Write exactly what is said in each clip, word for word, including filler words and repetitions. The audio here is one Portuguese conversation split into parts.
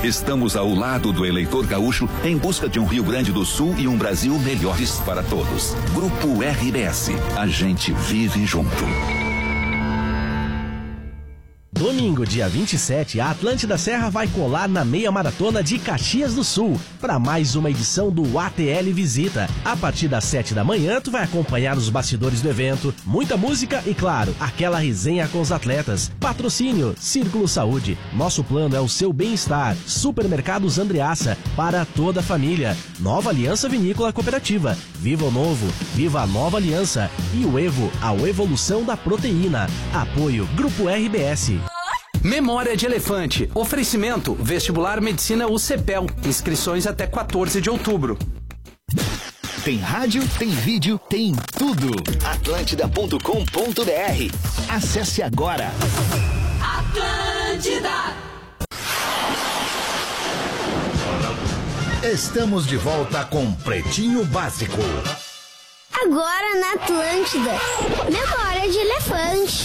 Estamos ao lado do eleitor gaúcho em busca de um Rio Grande do Sul e um Brasil melhores para todos. Grupo R B S. A gente vive junto. Domingo, dia vinte e sete, a Atlântida Serra vai colar na meia maratona de Caxias do Sul para mais uma edição do A T L Visita. A partir das sete da manhã, tu vai acompanhar os bastidores do evento, muita música e, claro, aquela resenha com os atletas. Patrocínio Círculo Saúde. Nosso plano é o seu bem-estar. Supermercados Andreaça, para toda a família. Nova Aliança Vinícola Cooperativa. Viva o novo, viva a nova aliança. E o Evo, a evolução da proteína. Apoio Grupo R B S. Memória de Elefante. Oferecimento Vestibular Medicina U C P E L. Inscrições até quatorze de outubro. Tem rádio, tem vídeo, tem tudo. Atlântida ponto com ponto br. Acesse agora. Atlântida. Estamos de volta com Pretinho Básico. Agora na Atlântida. Memória de Elefante.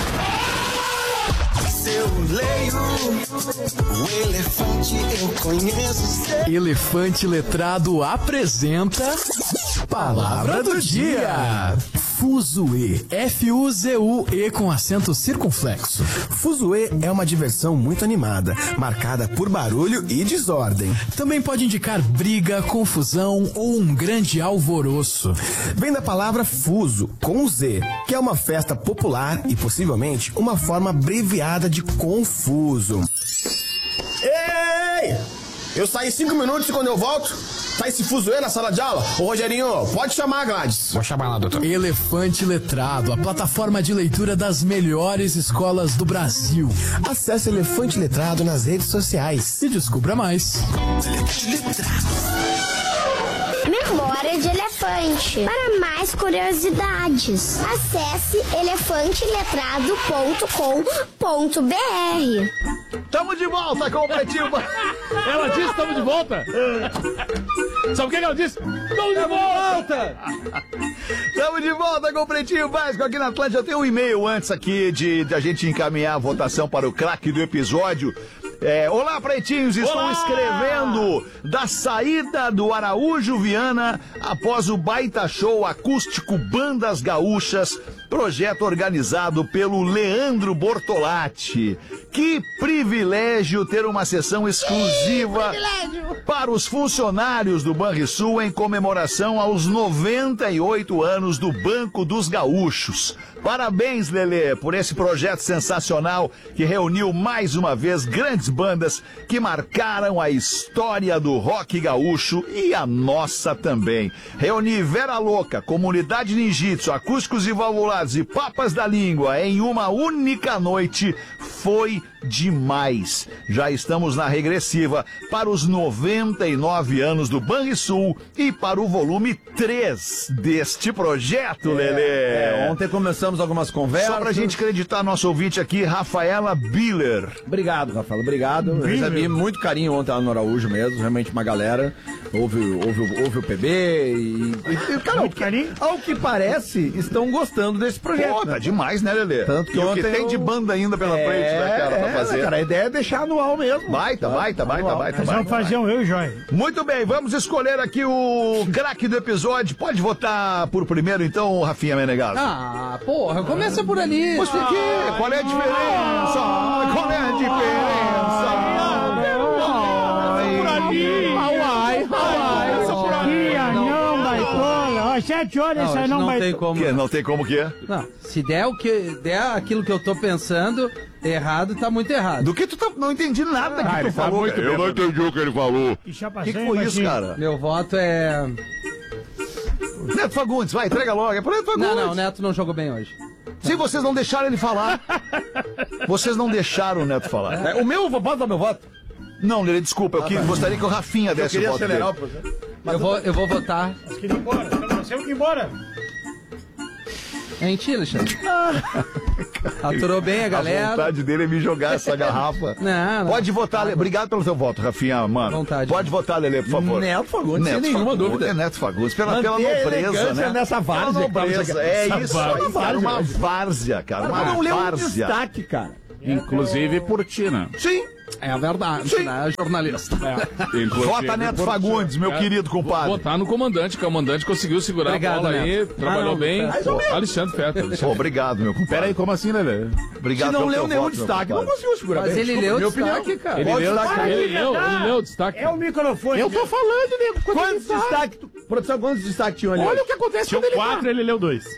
Eu leio o elefante, eu conheço. Elefante Letrado apresenta Palavra do Dia. Fuzuê. F U Z U E com acento circunflexo. Fuzuê é uma diversão muito animada, marcada por barulho e desordem. Também pode indicar briga, confusão ou um grande alvoroço. Vem da palavra fuso, com Z, que é uma festa popular e possivelmente uma forma abreviada de confuso. Ei! Eu saí cinco minutos e quando eu volto, tá esse fuzuê na sala de aula? Ô Rogerinho, pode chamar a Gladys. Vou chamar lá, doutor. Elefante Letrado, a plataforma de leitura das melhores escolas do Brasil. Acesse Elefante Letrado nas redes sociais e descubra mais. Memória de Elefante. Para mais curiosidades, acesse elefante letrado ponto com ponto br. Tamo de volta com o Pretinho. Ela disse tamo de volta. Sabe o que ela disse? Tamo de volta. Tamo de volta com o Pretinho Básico aqui na Atlântida. Eu tenho um e-mail antes aqui de, de a gente encaminhar a votação para o craque do episódio. É, olá, pretinhos, estou Olá! escrevendo da saída do Araújo Viana após o baita show acústico Bandas Gaúchas, projeto organizado pelo Leandro Bortolatti. Que privilégio ter uma sessão exclusiva para os funcionários do Banrisul em comemoração aos noventa e oito anos do Banco dos Gaúchos. Parabéns, Lelê, por esse projeto sensacional que reuniu mais uma vez grandes bandas que marcaram a história do rock gaúcho e a nossa também. Reunir Vera Louca, Comunidade Ninjitsu, Acústicos e Valvulados e Papas da Língua em uma única noite foi demais. Já estamos na regressiva para os noventa e nove anos do Banrisul e para o volume três deste projeto, é, Lelê. É, ontem começamos algumas conversas. Só pra gente acreditar nosso ouvinte aqui, Rafaela Biller. Obrigado, Rafaela, obrigado. Eu recebi muito carinho ontem lá no Araújo mesmo, realmente uma galera. Houve, houve, houve o P B e... e cara, ao que, ao que parece, estão gostando desse projeto. Pô, tá né? demais, né, Lelê? Tanto que e ontem o que tem eu... de banda ainda pela é, frente, né, cara, pra fazer. É, cara, a ideia é deixar anual mesmo. Baita, baita, baita, baita. Nós vamos fazer um eu e Joy. Muito bem, vamos escolher aqui o craque do episódio. Pode votar por primeiro, então, Rafinha Menegasso. Ah, porra, começa por ali. Mas por quê? Qual é a diferença? Ah, qual é a diferença? Por ali. Hawaii, Hawaii. Não, baitola. Às sete horas isso aí não vai... Não tem como. Que? Não tem como o quê? Não, se der, o que, der aquilo que eu tô pensando errado, tá muito errado. Do que tu tá... Não entendi nada que ah, tu falou. Tá eu não entendi o que ele falou. O que, que foi isso, cara? Meu voto é... Neto Fagundes, vai, entrega logo. É pro Neto Fagundes. Não, não, o Neto não jogou bem hoje. Se vocês não deixaram ele falar. Vocês não deixaram o Neto falar. É, o meu, posso dar meu voto? Não, Lelê, desculpa. Eu ah, que, tá. gostaria que o Rafinha desse o voto dele. O eu, vou, eu vou votar. Nós queremos ir embora. Nós temos que ir embora. É em ti, Alexandre. Aturou bem a galera. A vontade dele é me jogar essa garrafa. Não, não. Pode votar, Obrigado pelo seu voto, Rafinha, mano. Vontade. Pode votar, Lelê, por favor. Neto Fagundes, Neto sem nenhuma Fagundes, dúvida. É Neto Fagundes, pela, pela nobreza, né? Nessa várzea. Nobreza, é essa isso várzea, aí, cara, uma várzea, cara, uma não leu um várzea. destaque, cara. Inclusive por ti, né? Sim, É verdade, Sim. né, jornalista. É. Vota Neto Fagundes, meu é. querido compadre. Votar no comandante, que o comandante conseguiu segurar Obrigado, a bola Neto. aí, trabalhou ah, bem. Pô, Alexandre Fetter. Pô, obrigado, meu compadre. Pera aí, como assim, Lelê? Obrigado. Se não leu nenhum destaque, não conseguiu segurar. Mas bem. ele leu o destaque, cara. Ele leu o destaque. É o microfone. Eu tô falando, nego. Quantos destaques? Produção, quantos destaques tinham ali? Olha o que acontece quando ele quatro, ele leu dois.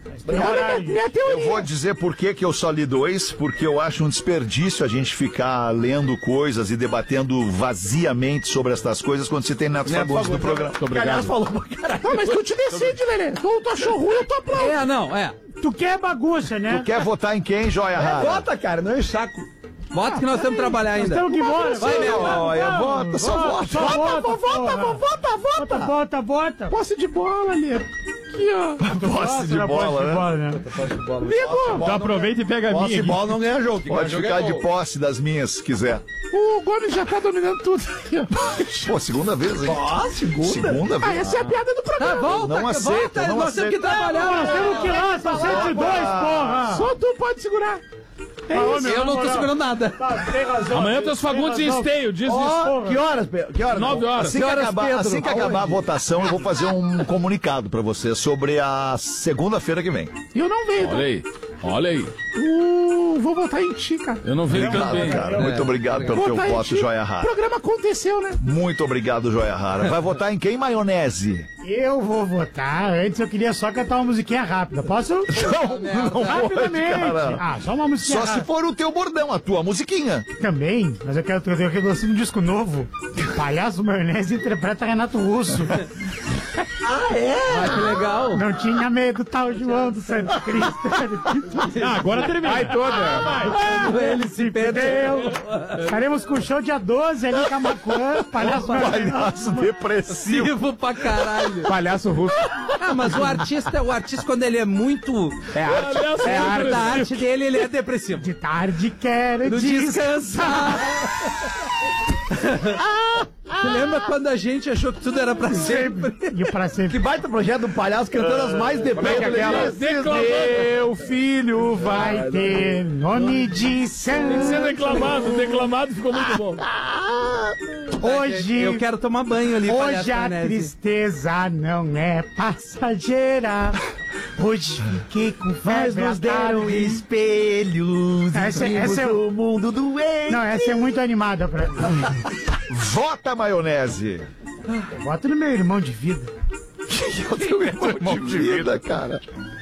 Eu vou dizer por que que eu só li dois, porque eu acho um desperdício a gente ficar lendo coisas e debatendo vaziamente sobre estas coisas quando se tem Neto, Neto Fagundes no programa. Muito obrigado. Falou pra caralho. Não, mas tu te decide, Lelê. Tu, tu achou ruim, eu tô aplaudindo. É, não, é. Tu quer bagunça, né? Tu quer votar em quem, Joia Rara? É, vota, cara, não é saco. Vota que nós temos que trabalhar ainda. Nós temos que embora. Vai, meu. Olha, vota, só vota. Só vota, vota, vota, vota. Vota, vota. Posse de bola, Lelê. Aqui, ó. Posse de bola, né? Posse de bola. Então aproveita e pega a minha. Posse de bola não ganha jogo. Pode ficar de posse das minhas, se quiser. O Gomes já tá dominando tudo. Pô, segunda vez, hein? Ó, segunda? Segunda vez. Ah, essa é a piada do programa. Tá, volta, não aceita, não nós aceita. temos que trabalhar. Nós temos que ir lá, são cento e dois, porra. Só tu pode segurar. É ah, isso. Eu não tô segurando nada. Tá, tem razão. Amanhã tem os Fagundes em esteio, diz oh, isso. Que horas, Pedro? Que horas? Nove horas. Assim que, que, horas, acabar, Pedro? assim que acabar a votação, eu vou fazer um comunicado pra você sobre a segunda-feira que vem. Eu não vejo. Olha aí, olha aí. Uh, vou votar em ti, cara. Eu não vejo também. Cara, é, muito obrigado pelo teu voto, Joia Rara. O programa aconteceu, né? Muito obrigado, Joia Rara. Vai votar em quem, Maionese? Eu vou votar. Antes eu queria só cantar uma musiquinha rápida. Posso? Não, não, não Rapidamente. pode, cara. Ah, só uma musiquinha Só rápida. se for o teu bordão, a tua musiquinha. Também, mas eu quero trazer aqui um disco novo. Palhaço Maionese interpreta Renato Russo. Ah, é? Ah, que legal. Não tinha medo, tal João do Santo Cristo. Ah, agora termina. Vai toda. Ah, ele se perdeu. Estaremos com o show dia doze ali em Camaquã. Palhaço Palhaço depressivo pra caralho. Palhaço russo. Ah, mas o artista, o artista quando ele é muito... É arte. É a arte, a arte dele, ele é depressivo. De tarde quero descansar. Ah, Você lembra quando a gente achou que tudo era pra sempre? E pra sempre. Que baita projeto do palhaço cantando as mais depressas. Como é que é aquela? Meu filho vai ter nome de santo. Tem que ser declamado, declamado ficou muito bom. Hoje... Eu quero tomar banho ali. Hoje a tristeza não é passageira. Hoje fiquei com febre. Nos deram espelhos. Essa, essa é o mundo doente. Não, essa é muito animada pra mim. Vota, Maionese. Eu voto no meu irmão de vida. Eu tenho irmão de vida, cara.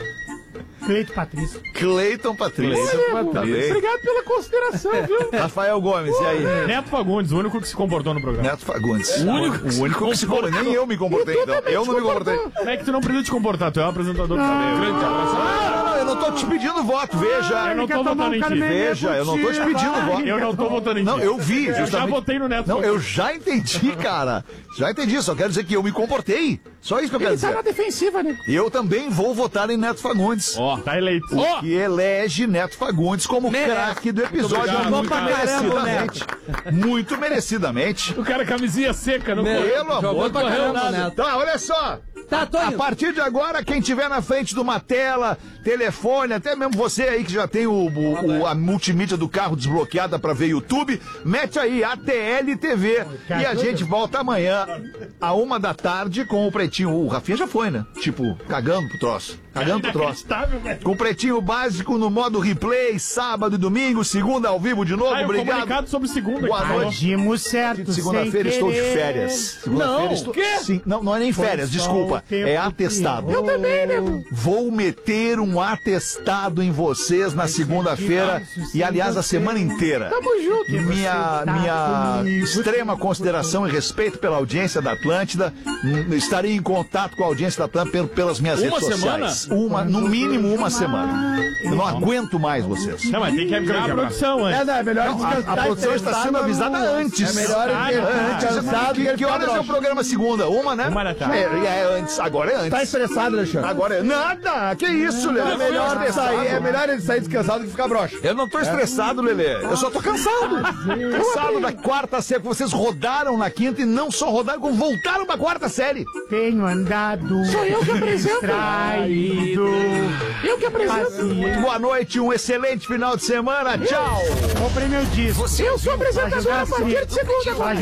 Cleiton Patrício. Cleiton Patrício. Cleiton Patrício. Obrigado pela consideração, viu? Rafael Gomes, e aí? Neto Fagundes, o único que se comportou no programa. Neto Fagundes. O único, o único que se comportou. Nem eu me comportei, então. Eu não me comportei. Como é que tu não precisa te comportar? Tu é um apresentador também. Grande abraço. Não, não, eu não tô te pedindo voto, veja. Eu não tô votando em ti. Veja, eu não tô te pedindo voto. Eu não tô votando em ti. Não, eu vi, justamente. Eu já votei no Neto Não, eu já entendi, cara. Já entendi, só quero dizer que eu me comportei. Só isso que eu quero Ele dizer. tá na defensiva, né? Eu também vou votar em Neto Fagundes. Ó, tá eleito. O que elege Neto Fagundes como craque do episódio. Obrigado, muito cara. merecidamente. Muito merecidamente. O cara camisinha seca, não Pelo correu. amor Jogou de pra caramba, Neto. Tá, olha só. Tá, tô A indo. partir de agora, quem tiver na frente de uma tela, telefone, até mesmo você aí que já tem o, o- o- a multimídia do carro desbloqueada pra ver YouTube, mete aí A T L T V. E a gente volta amanhã, a uma da tarde, com o Pretinho. O Rafinha já foi, né? Tipo, cagando pro troço. Cagando pro troço. Com o Pretinho Básico no modo replay, sábado e domingo, segunda ao vivo de novo. Ah, o Obrigado. comunicado sobre segunda. Boa aqui. noite. Agimos certo. Segunda-feira sem estou de querer. férias. Segunda-feira Não, estou. o quê? Sim, não, não é nem férias, Foi só desculpa. o tempo É que atestado. errou. Eu também, né? Vou meter um atestado em vocês na segunda-feira e, aliás, a semana inteira. Tamo junto. Minha, tá minha comigo. extrema consideração e respeito pela audiência da Atlântida. Hum, Estarei em contato com a audiência da Atlântida pel- pelas minhas Uma redes sociais. Uma, no mínimo uma semana. Eu não aguento mais vocês. Não, mas tem que avisar a produção antes. É, não, é melhor Não, a, descansar. a produção está sendo avisada antes. É melhor Ah, ele ter antes. descansado Que, que ele que ficar horas é o broxa. programa segunda? Uma, né? Uma da tarde. É, é antes. Agora é antes. Tá estressado, Alexandre? Agora é. Nada! Que isso, Lelê? É melhor ele sair, é melhor ele sair descansado que ficar broxa. Eu não tô estressado, Lelê. Eu só tô cansado. Cansado da quarta quarta série, vocês rodaram na quinta e não só rodaram, como voltaram pra quarta série. Tenho andado. Sou eu que apresento. Distraído. Eu que apresento. Muito boa noite, um excelente final de semana. Tchau. Comprei meu disco. Eu sou apresentador a partir de segunda.